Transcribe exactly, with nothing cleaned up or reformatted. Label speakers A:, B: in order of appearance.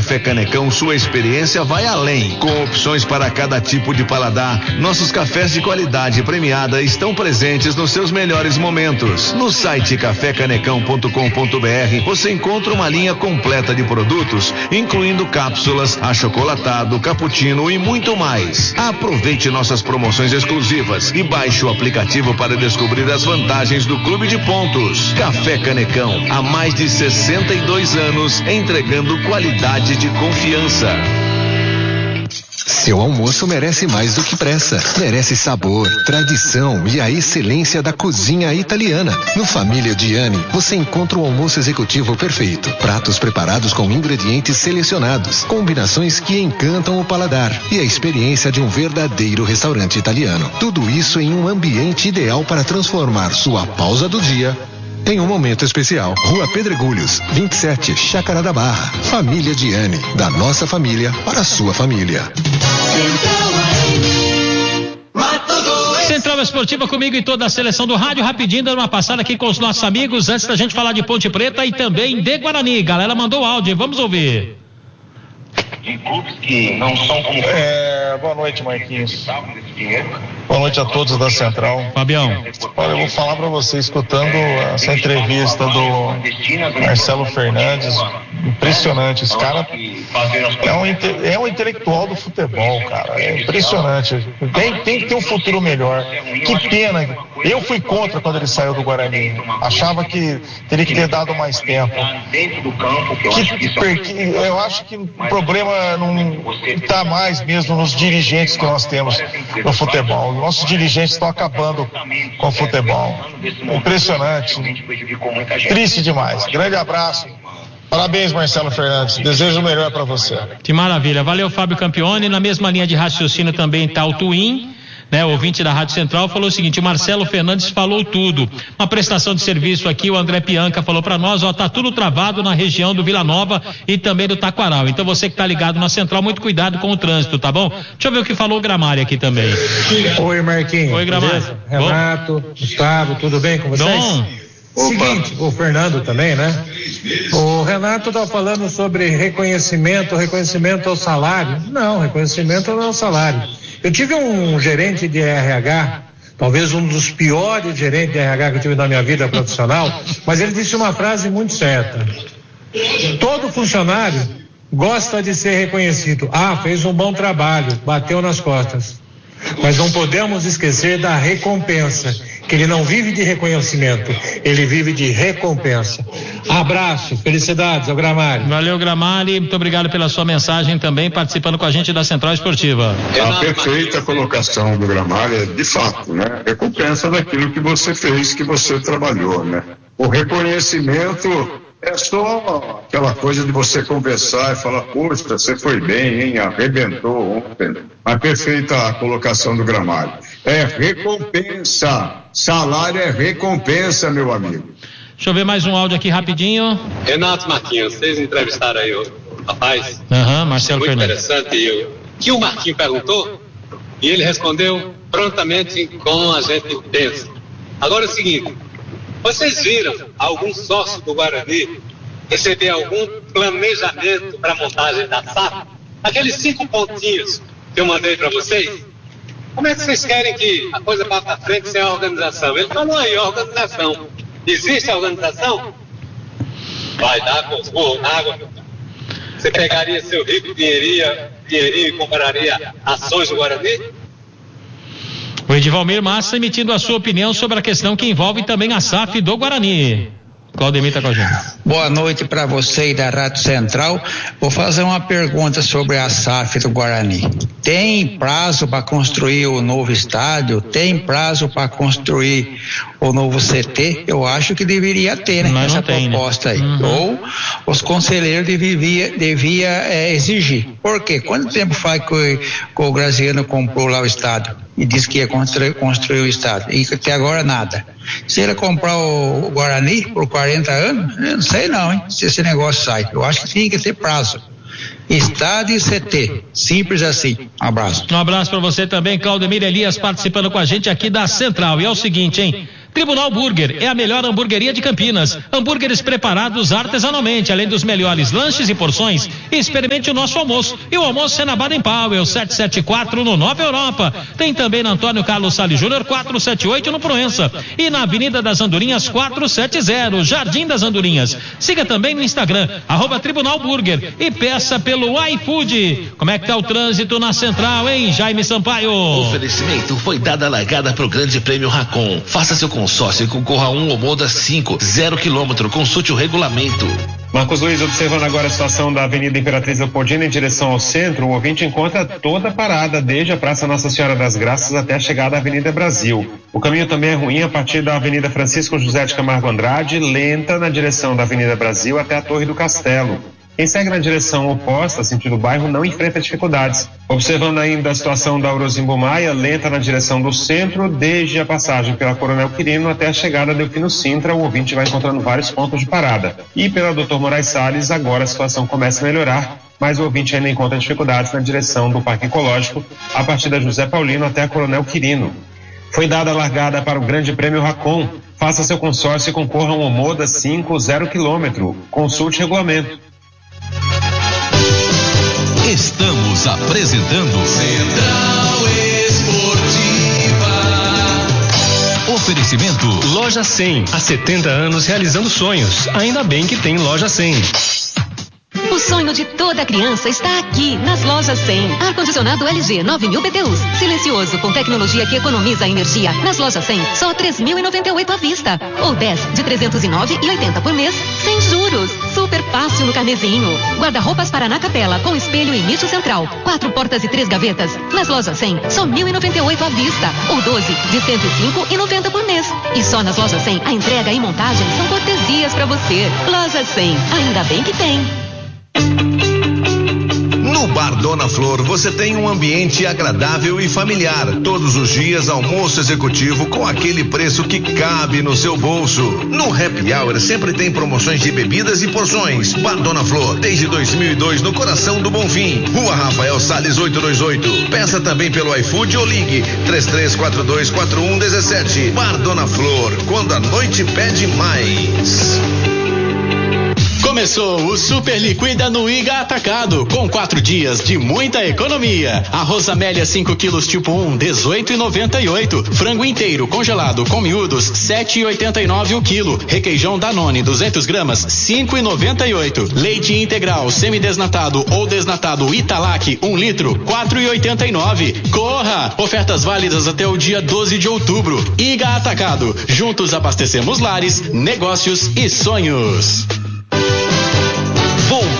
A: Café Canecão, sua experiência vai além. Com opções para cada tipo de paladar, nossos cafés de qualidade premiada estão presentes nos seus melhores momentos. No site café canecão ponto com ponto br você encontra uma linha completa de produtos, incluindo cápsulas, achocolatado, cappuccino e muito mais. Aproveite nossas promoções exclusivas e baixe o aplicativo para descobrir as vantagens do Clube de Pontos. Café Canecão, há mais de sessenta e dois anos, entregando qualidade de confiança.
B: Seu almoço merece mais do que pressa. Merece sabor, tradição e a excelência da cozinha italiana. No Família Gianni, você encontra o almoço executivo perfeito. Pratos preparados com ingredientes selecionados, combinações que encantam o paladar e a experiência de um verdadeiro restaurante italiano. Tudo isso em um ambiente ideal para transformar sua pausa do dia em um momento especial. Rua Pedregulhos, vinte e sete, Chácara da Barra. Família Gianni, da nossa família para a sua família.
C: Central Esportiva comigo e toda a seleção do rádio, rapidinho dando uma passada aqui com os nossos amigos antes da gente falar de Ponte Preta e também de Guarani. Galera mandou áudio, vamos ouvir.
D: De clubes que não são como...
E: É, boa noite, Marquinhos. Boa noite a todos da Central.
C: Fabião.
E: Olha, eu vou falar para você, escutando essa entrevista do Marcelo Fernandes, impressionante. Esse cara é um, é um intelectual do futebol, cara. É impressionante. Tem, tem que ter um futuro melhor. Que pena. Eu fui contra quando ele saiu do Guarani. Achava que teria que ter dado mais tempo. Que, porque eu acho que o problema não está mais mesmo nos dirigentes que nós temos no futebol. Nossos dirigentes estão acabando com o futebol. Impressionante. Triste demais. Grande abraço. Parabéns, Marcelo Fernandes. Desejo o melhor para você.
C: Que maravilha. Valeu, Fábio Campione. Na mesma linha de raciocínio também está o Twin, né? O ouvinte da Rádio Central falou o seguinte: o Marcelo Fernandes falou tudo. Uma prestação de serviço aqui, o André Pianca falou para nós, ó, tá tudo travado na região do Vila Nova e também do Taquaral. Então você que tá ligado na Central, muito cuidado com o trânsito, tá bom? Deixa eu ver o que falou o Gramário aqui também.
F: Oi, Marquinhos.
C: Oi, Gramário.
F: Renato, bom? Gustavo, tudo bem com vocês?
C: Bom.
F: Seguinte, o Fernando também, né? O Renato tá falando sobre reconhecimento, reconhecimento ao salário. Não, reconhecimento não ao salário. Eu tive um gerente de R H, talvez um dos piores gerentes de R H que eu tive na minha vida profissional, mas ele disse uma frase muito certa. Todo funcionário gosta de ser reconhecido. Ah, fez um bom trabalho, bateu nas costas. Mas não podemos esquecer da recompensa, que ele não vive de reconhecimento, ele vive de recompensa. Abraço, felicidades ao Gramário.
C: Valeu, Gramário, muito obrigado pela sua mensagem também, participando com a gente da Central Esportiva.
G: A perfeita colocação do Gramário é, de fato, né? Recompensa daquilo que você fez, que você trabalhou, né? O reconhecimento é só aquela coisa de você conversar e falar, poxa, você foi bem, hein? Arrebentou ontem. A perfeita colocação do Gramário. É recompensa. Salário é recompensa, meu amigo.
C: Deixa eu ver mais um áudio aqui rapidinho.
H: Renato Marquinhos, vocês entrevistaram aí o rapaz.
C: Aham, uhum, Marcelo
H: muito
C: Fernandes.
H: Muito interessante. E o que o Marquinhos perguntou, e ele respondeu prontamente como a gente pensa. Agora é o seguinte, vocês viram algum sócio do Guarani receber algum planejamento para a montagem da S A F? Aqueles cinco pontinhos que eu mandei para vocês? Como é que vocês querem que a coisa vá para frente sem a organização? Ele falou aí, a organização. Existe a organização? Vai dar com os burros na água. Você pegaria seu rico dinheirinho, dinheirinho e compraria ações do Guarani?
C: O Edivalmir Massa emitindo a sua opinião sobre a questão que envolve também a S A F do Guarani. Claudemir está com a gente.
I: Boa noite para você e da Rádio Central. Vou fazer uma pergunta sobre a S A F do Guarani. Tem prazo para construir o novo estádio? Tem prazo para construir o novo C T? Eu acho que deveria ter, né?
C: Mas
I: essa
C: tem,
I: proposta
C: né?
I: aí.
C: Uhum.
I: Ou os conselheiros devia, devia é, exigir. Por quê? Quanto tempo faz que, que o Graziano comprou lá o estádio e disse que ia construir, construir o estádio? E até agora nada. Se ele comprar o, o Guarani por quarenta anos, eu não sei não, hein? Se esse negócio sai. Eu acho que tinha que ter prazo. Estádio e C T, simples assim. Um abraço.
C: Um abraço para você também, Claudemir Elias, participando com a gente aqui da Central. E é o seguinte, hein? Tribunal Burger é a melhor hamburgueria de Campinas. Hambúrgueres preparados artesanalmente, além dos melhores lanches e porções. Experimente o nosso almoço. E o almoço é na Baden-Powell, setecentos e setenta e quatro no Nova Europa. Tem também na Antônio Carlos Salles Júnior, quatrocentos e setenta e oito no Proença. E na Avenida das Andorinhas, quatrocentos e setenta, Jardim das Andorinhas. Siga também no Instagram, arroba Tribunal Burger. E peça pelo iFood. Como é que tá o trânsito na Central, hein, Jaime Sampaio?
J: O oferecimento foi dada a largada pro Grande Prêmio Racon. Faça seu consórcio e concorra a um Omoda cinco, zero quilômetro. Consulte o regulamento.
K: Marcos Luiz, observando agora a situação da Avenida Imperatriz Leopoldina em direção ao centro, o ouvinte encontra toda parada desde a Praça Nossa Senhora das Graças até a chegada à Avenida Brasil. O caminho também é ruim a partir da Avenida Francisco José de Camargo Andrade, lenta na direção da Avenida Brasil até a Torre do Castelo. Quem segue na direção oposta, sentido bairro, não enfrenta dificuldades. Observando ainda a situação da Orozimbo Maia, lenta na direção do centro, desde a passagem pela Coronel Quirino até a chegada de Delfino Sintra, o ouvinte vai encontrando vários pontos de parada. E pela doutor Moraes Salles, agora a situação começa a melhorar, mas o ouvinte ainda encontra dificuldades na direção do Parque Ecológico, a partir da José Paulino até a Coronel Quirino. Foi dada a largada para o Grande Prêmio Racon. Faça seu consórcio e concorra a um Omoda cinco, zero quilômetro. Consulte o regulamento.
L: Estamos apresentando Central Esportiva. Oferecimento
M: Loja cem, há setenta anos realizando sonhos. Ainda bem que tem Loja cem.
N: O sonho de toda criança está aqui, nas Lojas cem. Ar-condicionado L G nove mil B T Us, silencioso, com tecnologia que economiza energia. Nas Lojas cem, só três mil e noventa e oito à vista. Ou dez de trezentos e nove e oitenta por mês, sem juros. Super fácil no carnezinho. Guarda-roupas Paraná Capela, com espelho e nicho central. Quatro portas e três gavetas. Nas Lojas cem, só mil e noventa e oito à vista. Ou doze de cento e cinco e noventa por mês. E só nas Lojas cem, a entrega e montagem são cortesias para você. Lojas cem, ainda bem que tem.
A: No Bar Dona Flor você tem um ambiente agradável e familiar. Todos os dias almoço executivo com aquele preço que cabe no seu bolso. No Happy Hour sempre tem promoções de bebidas e porções. Bar Dona Flor, desde dois mil e dois no coração do Bonfim. Rua Rafael Salles oitocentos e vinte e oito. Peça também pelo iFood ou ligue três três quatro dois quatro um um sete. Bar Dona Flor, quando a noite pede mais.
O: Começou o Super Liquida no Iga Atacado, com quatro dias de muita economia. Arroz Amélia cinco quilos tipo um, dezoito e noventa e oito. Frango inteiro congelado com miúdos, sete e oitenta e nove o quilo. Requeijão Danone duzentas gramas, cinco e noventa e oito. Leite integral semidesnatado ou desnatado Italac um litro, quatro e oitenta e nove. Corra! Ofertas válidas até o dia doze de outubro. Iga Atacado, juntos abastecemos lares, negócios e sonhos.